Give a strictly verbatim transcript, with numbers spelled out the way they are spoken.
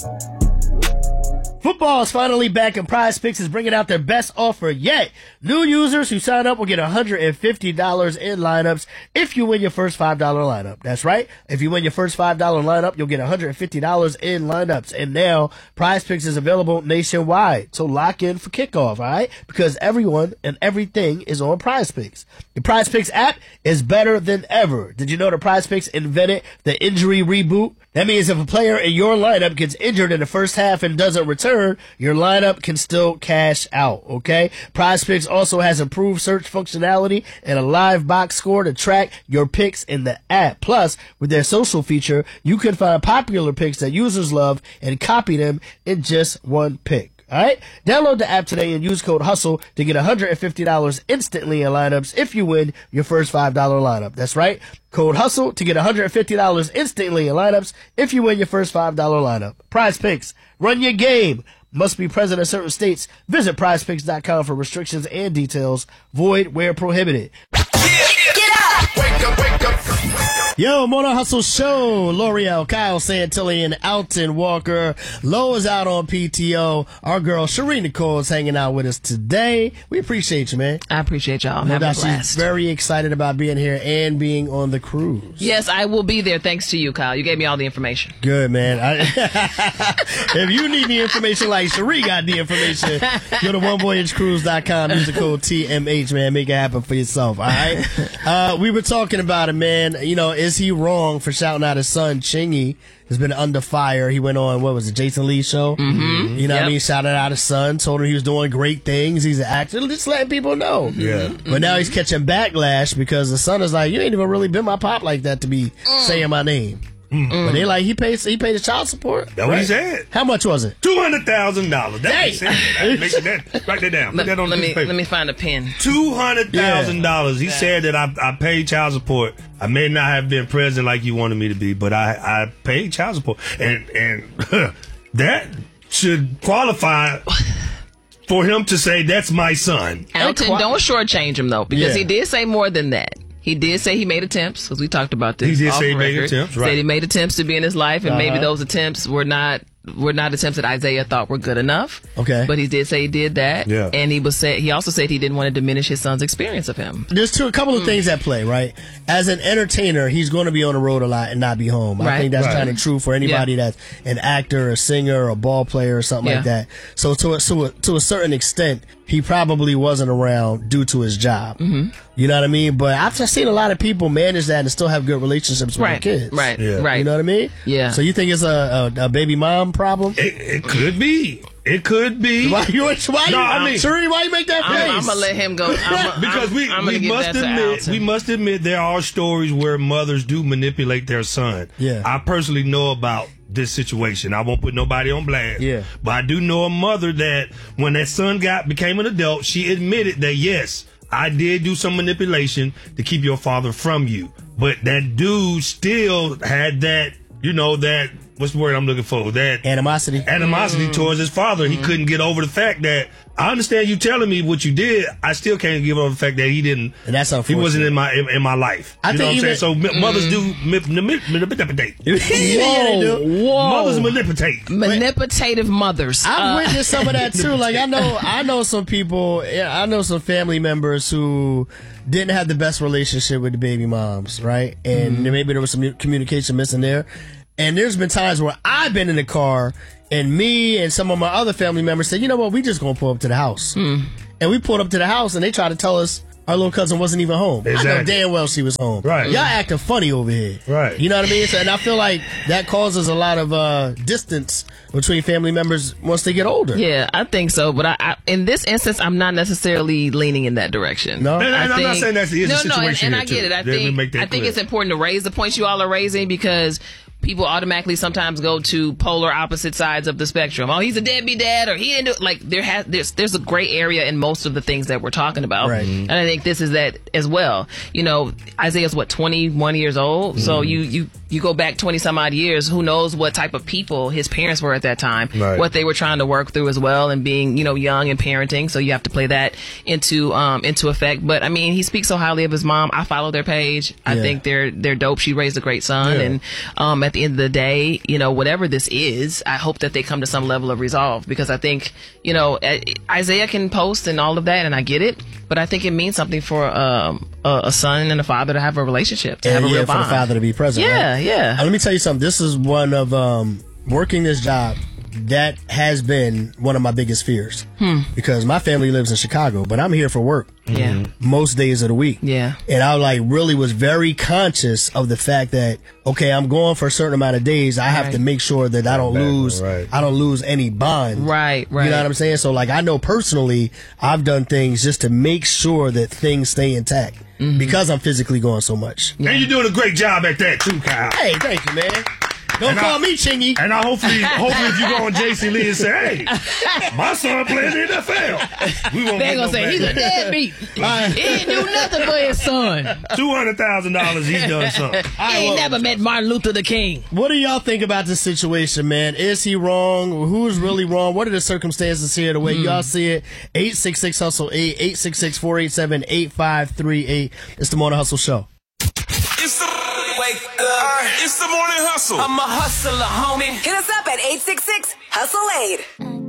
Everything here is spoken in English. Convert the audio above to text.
Football is finally back, and Prize Picks is bringing out their best offer yet. New users who sign up will get one hundred fifty dollars in lineups if you win your first five dollar lineup. That's right. If you win your first five dollar lineup, you'll get one hundred fifty dollars in lineups. And now, Prize Picks is available nationwide. So lock in for kickoff, all right? Because everyone and everything is on Prize Picks. The Prize Picks app is better than ever. Did you know that Prize Picks invented the injury reboot? That means if a player in your lineup gets injured in the first half and doesn't return, your lineup can still cash out, okay? Prize Picks also has improved search functionality and a live box score to track your picks in the app. Plus, with their social feature, you can find popular picks that users love and copy them in just one pick. All right? Download the app today and use code HUSTLE to get one hundred fifty dollars instantly in lineups if you win your first five dollar lineup. That's right. Code HUSTLE to get one hundred fifty dollars instantly in lineups if you win your first five dollar lineup. Prize Picks. Run your game. Must be present in certain states. Visit prize picks dot com for restrictions and details. Void where prohibited. Get up! Wake up, wake up. Yo, Mono Hustle Show. L'Oreal, Kyle Santilli, and Alton Walker. Lo is out on P T O. Our girl, Sheree Nicole, is hanging out with us today. We appreciate you, man. I appreciate y'all. I'm no having a doubt blast. She's very excited about being here and being on the cruise. Yes, I will be there thanks to you, Kyle. You gave me all the information. Good, man. I, if you need the information like Sheree got the information, go to one voyage cruise dot com. Use the code T M H, man. Make it happen for yourself, all right? Uh, we were talking about it, man. You know, is he wrong for shouting out his son, Chingy? Has been under fire. He went on, what was it, Jason Lee's show? Mm-hmm. You know Yep. what I mean? Shouted out his son, told him he was doing great things. He's an actor. Just letting people know. Yeah. But now he's catching backlash because the son is like, you ain't even really been my pop like that to be saying my name. Mm. But they like, he paid he paid his child support. That's what he said. How much was it? Two hundred thousand dollars. That's what he said. Dang. Make that, write that down. Put Let, that on let the me paper. let me find a pen. Two hundred thousand dollars. He Yeah. said that I, I paid child support. I may not have been present like you wanted me to be, but I, I paid child support, and and that should qualify for him to say that's my son. Alton, don't shortchange him though, because Yeah. he did say more than that. He did say he made attempts, because we talked about this. He did off say he made record. attempts, right. Said he made attempts to be in his life, and maybe Uh-huh. those attempts were not were not attempts that Isaiah thought were good enough. Okay. But he did say he did that. Yeah. And he was say, he also said he didn't want to diminish his son's experience of him. There's two, a couple of things at play, right? As an entertainer, he's going to be on the road a lot and not be home. I Right. think that's Right. kind of true for anybody Yeah. that's an actor, a singer, a ball player, or something like Yeah. that. So to a, to a, to a certain extent, he probably wasn't around due to his job. Mm-hmm. You know what I mean? But I've just seen a lot of people manage that and still have good relationships with Right. their kids. Right. Yeah. Right. You know what I mean? Yeah. So you think it's a, a, a baby mom problem? It, it could be. It could be. Why you? Why you? No, I I mean- mean, Sheree, why you make that face? I'm, I'm gonna let him go. I'm, because I'm, we, I'm gonna we give must that to admit Alton. we must admit there are stories where mothers do manipulate their son. Yeah. I personally know about this situation. I won't put nobody on blast. Yeah. But I do know a mother that when that son got became an adult, she admitted that yes, I did do some manipulation to keep your father from you. But that dude still had that, you know, that what's the word I'm looking for? That Animosity. animosity Mm. towards his father. He couldn't get over the fact that I understand you telling me what you did. I still can't get over the fact that he didn't. And that's He unfortunate. wasn't in my in, in my life. I you know what I'm think saying? So m- mothers do Mm. mi- mi- manipulate. Yeah, they do. Whoa. Mothers manipulate. Manipulative mothers. I've Uh, witnessed some of that too. Like I know, I know some people. Yeah, I know some family members who didn't have the best relationship with the baby moms, right? And Mm-hmm. maybe there was some communication missing there. And there's been times where I've been in the car, and me and some of my other family members said, "You know what? We just gonna pull up to the house." Hmm. And we pulled up to the house, and they tried to tell us our little cousin wasn't even home. I know Exactly. damn well she was home. Right. Y'all acting funny over here. Right. You know what I mean? So, and I feel like that causes a lot of uh, distance between family members once they get older. Yeah, I think so. But I, I, in this instance, I'm not necessarily leaning in that direction. No? And- and I I'm not think- saying that's the no, situation no, and, and here, I get too. it. I Let me think make that I think clear. it's important to raise the points you all are raising, because people automatically sometimes go to polar opposite sides of the spectrum. Oh, he's a deadbeat dad, or he didn't do it. Like there has there's there's a gray area in most of the things that we're talking about, Right. and I think this is that as well. You know, Isaiah's what twenty-one years old, so you you you go back twenty some odd years. Who knows what type of people his parents were at that time, Right. what they were trying to work through as well, and being you know young and parenting. So you have to play that into um into effect. But I mean, he speaks so highly of his mom. I follow their page. I Yeah. think they're they're dope. She raised a great son, Yeah. and um at at the end of the day, you know, whatever this is, I hope that they come to some level of resolve, because I think, you know, Isaiah can post and all of that, and I get it, but I think it means something for um, a, a son and a father to have a relationship, to and have a yeah, real for bond. the father to be present. Yeah, right? yeah. Uh, let me tell you something. This is one of um, working this job. That has been one of my biggest fears Hmm. because my family lives in Chicago, but I'm here for work Yeah. most days of the week. Yeah. And I like really was very conscious of the fact that, okay, I'm going for a certain amount of days. I have Right. to make sure that I don't Right, lose, right. I don't lose any bond. Right, right. You know what I'm saying? So like, I know personally, I've done things just to make sure that things stay intact Mm-hmm. because I'm physically going so much. And you're doing a great job at that too, Kyle. Hey, thank you, man. Don't And call I- me Chingy. And I hopefully, hopefully, if you go on J C Lee and say, "Hey, my son playing in the N F L," we won't They get gonna no say he's a back. deadbeat. He ain't do nothing for his son. Two hundred thousand dollars. He's done something. He ain't never met Martin Luther the King. What do y'all think about this situation, man? Is he wrong? Who's really wrong? What are the circumstances here? The way Hmm. y'all see it? eight six six hustle eight, eight six six, four eight seven, eight five three eight. It's the Morning Hustle Show. It's the wake up. It's the morning hustle. I'm a hustler, homie. Hit us up at eight six six hustle eight.